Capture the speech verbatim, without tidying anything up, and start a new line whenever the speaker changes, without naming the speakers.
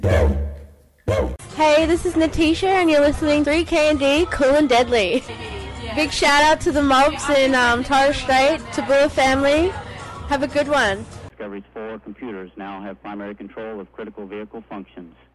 Hey, this is Natasha, and you're listening to three K and D, Cool and Deadly. Big shout out to the mobs in um, Torres Strait, Tabula family. Have a good one.
Discovery's four computers now have primary control of critical vehicle functions.